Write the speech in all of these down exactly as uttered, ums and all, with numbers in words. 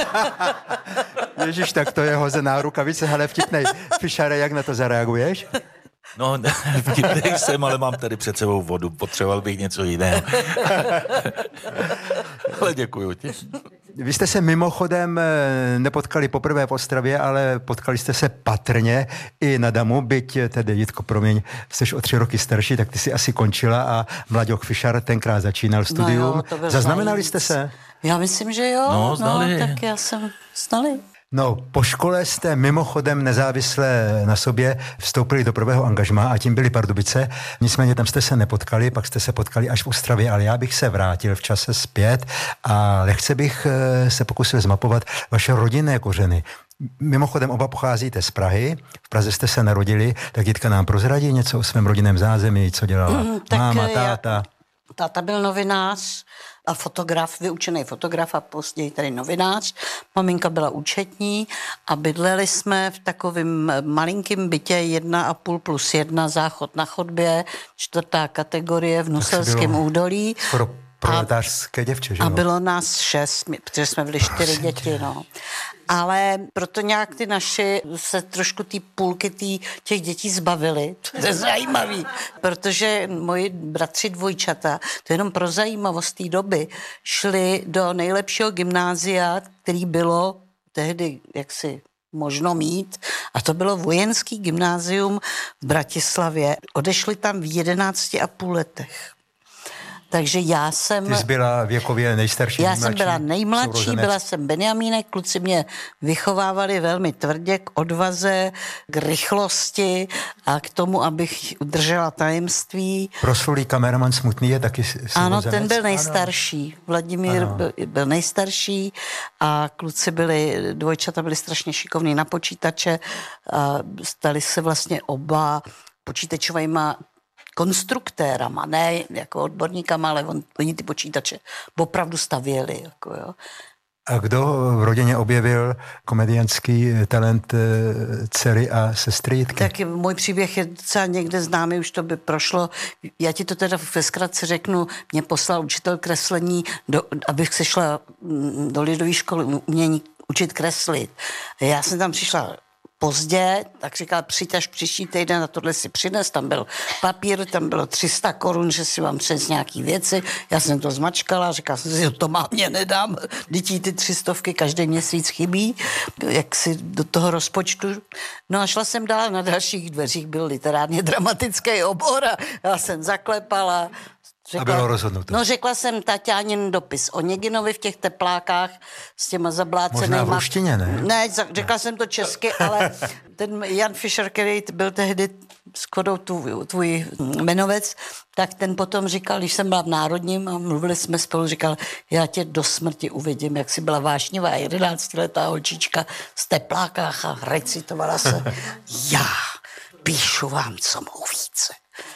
Ježiš, tak to je hozená rukavice, hele vtipnej. Fišare, jak na to zareaguješ? No, vtipnej jsem, ale mám tady před sebou vodu, potřeboval bych něco jiného. Ale děkuju ti. Vy jste se mimochodem nepotkali poprvé v Ostravě, ale potkali jste se patrně i na Damu, byť tedy, Jitko, promiň, jsi o tři roky starší, tak ty si asi končila a Mlaďok Fišar tenkrát začínal studium. No jo, zaznamenali jste se? Já myslím, že jo. No, znali. No, tak já jsem znali. No, po škole jste mimochodem nezávisle na sobě vstoupili do prvého angažmá a tím byly Pardubice. Nicméně tam jste se nepotkali, pak jste se potkali až v Ostravě, ale já bych se vrátil v čase zpět a lehce bych se pokusil zmapovat vaše rodinné kořeny. Mimochodem oba pocházíte z Prahy, v Praze jste se narodili, tak Jitka nám prozradí něco o svém rodinném zázemí, co dělala mm, máma, táta. Já, táta byl novinář a fotograf, vyučený fotograf a později tady novinář. Maminka byla účetní a bydleli jsme v takovém malinkém bytě jedna a půl plus jedna, záchod na chodbě, čtvrtá kategorie v Nuselském údolí. Skoro proletářské děvče, že jo? A bylo nás šest, protože jsme byli čtyři děti, no. Ale proto nějak ty naši se trošku ty půlky tý, těch dětí zbavili. To je zajímavý, protože moji bratři dvojčata, to jenom pro zajímavost té doby, šli do nejlepšího gymnázia, který bylo tehdy jaksi možno mít, a to bylo vojenský gymnázium v Bratislavě. Odešli tam v jedenácti a půl letech. Takže já jsem... Ty jsi byla věkově nejstarší, Já nejmladší, jsem byla nejmladší, sourozenec. Byla jsem Benjamínek, kluci mě vychovávali velmi tvrdě k odvaze, k rychlosti a k tomu, abych udržela tajemství. Proslulý kameraman Smutný je taky sourozenec. Ano, ten byl nejstarší. Vladimír byl, byl nejstarší a kluci byli, dvojčata byli strašně šikovní na počítače a stali se vlastně oba počítačovýma konstruktérama, ne jako odborníkama, ale on, oni ty počítače opravdu stavěli. Jako, jo. A kdo v rodině objevil komediantský talent dcery a sestry Jitky? Tak můj příběh je docela někde známý, už to by prošlo. Já ti to teda ve zkratce řeknu, mě poslal učitel kreslení, do, abych se šla do lidové školy umění učit kreslit. Já jsem tam přišla pozdě, tak říkal, přijď až příští týden a tohle si přines, tam byl papír, tam bylo tři sta korun, že si vám přes nějaký věci, já jsem to zmačkala, říkala jsem si, to mámě nedám, dětí ty tři stovky každý měsíc chybí, jak si do toho rozpočtu. No a šla jsem dál, na dalších dveřích byl literárně dramatický obor a já jsem zaklepala. Řekla, a bylo rozhodnuto. No řekla jsem Taťánin dopis o Něginovi v těch teplákách s těma zablácenýma. Možná v ruštině, ne? Ne, řekla ne. jsem to česky, ale ten Jan Fischer, který byl tehdy shodou tvůj, tvůj jmenovec, tak ten potom říkal, když jsem byla v Národním a mluvili jsme spolu, říkal, já tě do smrti uvidím, jak jsi byla vášnivá jedenáctiletá holčička z teplákách a recitovala se. Já píšu vám, co mohu více.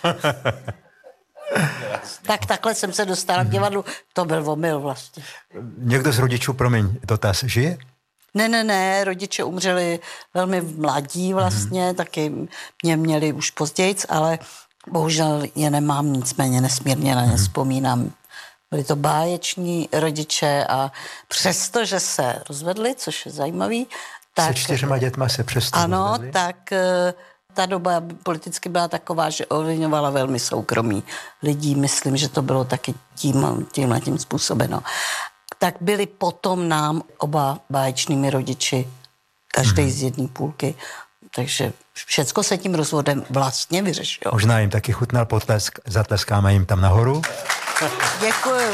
Tak takhle jsem se dostala k divadlu. To byl omyl vlastně. Někdo z rodičů, promiň, dotaz, žije? Ne, ne, ne, rodiče umřeli velmi mladí vlastně, mm. taky mě měli už pozdějc, ale bohužel je nemám, nicméně nesmírně na ně mm. vzpomínám. Byli to báječní rodiče a přesto, že se rozvedli, což je zajímavý, tak... Se čtyřma dětma se přesto ano, rozvedli? tak... Ta doba politicky byla taková, že ovlivňovala velmi soukromí lidí. Myslím, že to bylo taky tím, tímhle tím způsobeno. Tak byli potom nám oba báječnými rodiči, každý mm. z jedné půlky. Takže všecko se tím rozvodem vlastně vyřešilo. Možná jim taky chutnal potlesk, zatleskáme jim tam nahoru. Děkuju.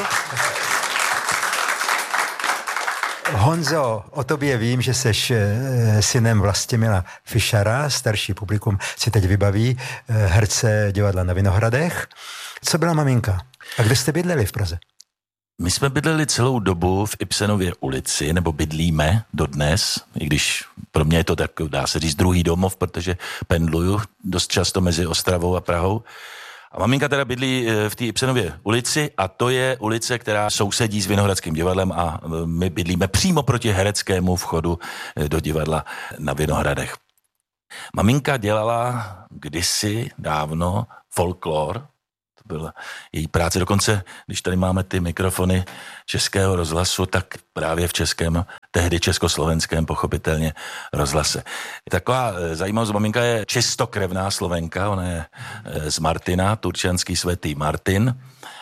Honzo, o tobě vím, že seš synem Vlastimila Fišara, starší publikum si teď vybaví, herce divadla na Vinohradech. Co byla maminka? A kde jste bydleli v Praze? My jsme bydleli celou dobu v Ibsenově ulici, nebo bydlíme dodnes, i když pro mě je to tak, dá se říct, druhý domov, protože pendluju dost často mezi Ostravou a Prahou. A maminka teda bydlí v té Ibsenově ulici a to je ulice, která sousedí s Vinohradským divadlem a my bydlíme přímo proti hereckému vchodu do divadla na Vinohradech. Maminka dělala kdysi dávno folklor, to byla její práce, dokonce když tady máme ty mikrofony Českého rozhlasu, tak právě v Českém tehdy československém pochopitelně rozhlase. Taková zajímavost, maminka je čistokrevná Slovenka, ona je z Martina, turčianský svätý Martin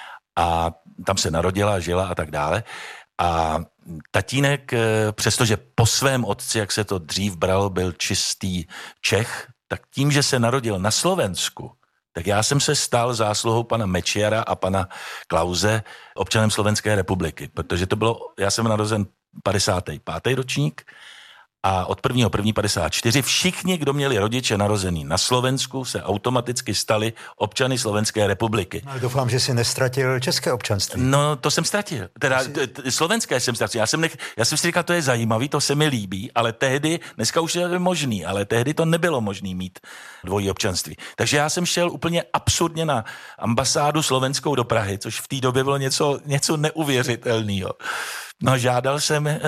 a tam se narodila, žila a tak dále. A tatínek, přestože po svém otci, jak se to dřív bralo, byl čistý Čech, tak tím, že se narodil na Slovensku, tak já jsem se stal zásluhou pana Mečiara a pana Klause občanem Slovenské republiky, protože to bylo, já jsem narozen padesátý pátý ročník a od prvního prvního padesát čtyři všichni, kdo měli rodiče narozený na Slovensku, se automaticky stali občany Slovenské republiky. Ale doufám, že si nestratil české občanství. No, to jsem ztratil. Teda t- t- slovenské jsem ztratil. Já jsem, nech, já jsem si říkal, to je zajímavý, to se mi líbí, ale tehdy, dneska už je možný, ale tehdy to nebylo možný mít dvojí občanství. Takže já jsem šel úplně absurdně na ambasádu slovenskou do Prahy, což v té době bylo něco, něco neuvěřitelného. No, žádal jsem, eh,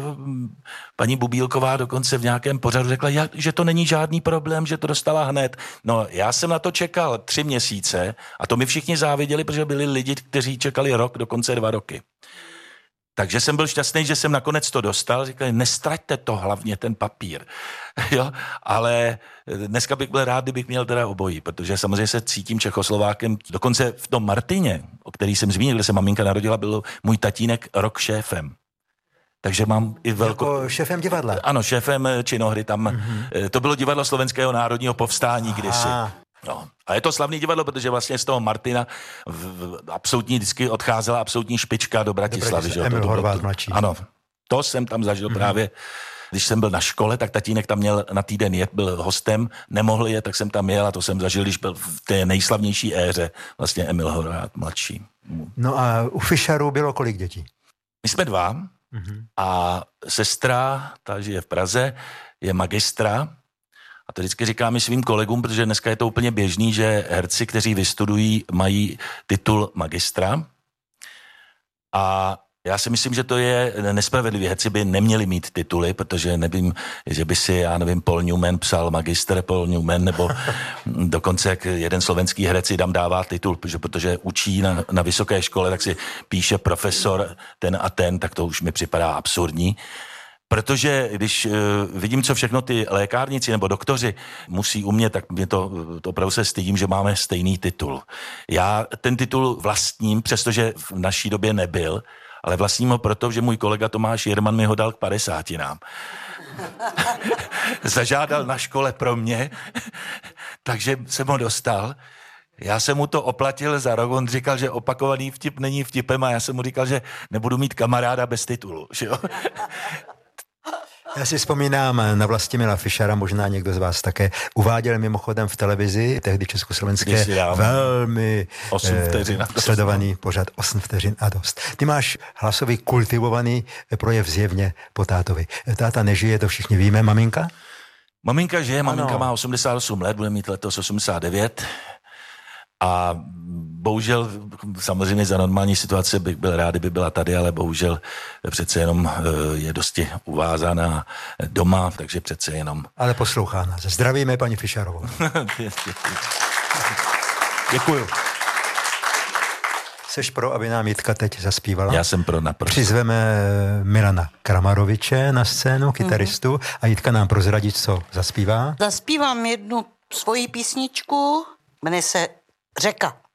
paní Bubílková dokonce v nějakém pořadu řekla, jak, že to není žádný problém, že to dostala hned. No, já jsem na to čekal tři měsíce a to mi všichni záviděli, protože byli lidi, kteří čekali rok, dokonce dva roky. Takže jsem byl šťastný, že jsem nakonec to dostal. Říkali, nestraťte to hlavně, ten papír. Jo? Ale dneska bych byl rád, kdybych měl teda obojí, protože samozřejmě se cítím Čechoslovákem. Dokonce v tom Martině, o který jsem zmínil, kde se maminka narodila, byl můj tatínek rok šéfem. Takže mám i velkou... Jako šéfem divadla? Ano, šéfem činohry. Tam, mm-hmm. To bylo divadlo Slovenského národního povstání kdysi. No. A je to slavný divadlo, protože vlastně z toho Martina v, v, absolutní vždycky odcházela absolutní špička do Bratislavy. Dobrý, Emil Horváth mladší. Ano, to jsem tam zažil mm-hmm. právě, když jsem byl na škole, tak tatínek tam měl na týden jet, byl hostem, nemohl je, tak jsem tam jel a to jsem zažil, když byl v té nejslavnější éře, vlastně Emil Horváth mladší. No a u Fischerů bylo kolik dětí? My jsme dva mm-hmm. a sestra, ta žije v Praze, je magistra. A to vždycky říkám i svým kolegům, protože dneska je to úplně běžný, že herci, kteří vystudují, mají titul magistra. A já si myslím, že to je nespravedlivé. Herci by neměli mít tituly, protože nevím, že by si, já nevím, Paul Newman psal magister Paul Newman, nebo dokonce jak jeden slovenský herec tam dává titul, protože, protože učí na, na vysoké škole, tak si píše profesor ten a ten, tak to už mi připadá absurdní. Protože když uh, vidím, co všechno ty lékárníci nebo doktoři musí umět, tak mě to, to opravdu se stydím, že máme stejný titul. Já ten titul vlastním, přestože v naší době nebyl, ale vlastním ho proto, že můj kolega Tomáš Jirman mi ho dal k padesátinám. Zažádal na škole pro mě, takže jsem ho dostal. Já jsem mu to oplatil za rok, on říkal, že opakovaný vtip není vtipem a já jsem mu říkal, že nebudu mít kamaráda bez titulu. Že jo? Já si vzpomínám na Vlastimila Fischera, možná někdo z vás také uváděl mimochodem v televizi, tehdy československé, velmi eh, sledovaný pořad osm vteřin a dost. Ty máš hlasový kultivovaný projev zjevně po tátovi. Táta nežije, to všichni víme. Maminka? Maminka žije, maminka ano. Má osmdesát osm let, bude mít letos osmdesát devět. A bohužel, samozřejmě za normální situace bych byl rád, kdyby byla tady, ale bohužel přece jenom je dosti uvázaná doma, takže přece jenom... Ale poslouchá nás. Zdravíme paní Fischerovou. Děkuju. Seš pro, aby nám Jitka teď zaspívala? Já jsem pro naprosto. Přizveme Milana Kramaroviče na scénu, kytaristu, mm-hmm. a Jitka nám prozradí, co zaspívá. Zaspívám jednu svoji písničku, jmenuje se Řeka.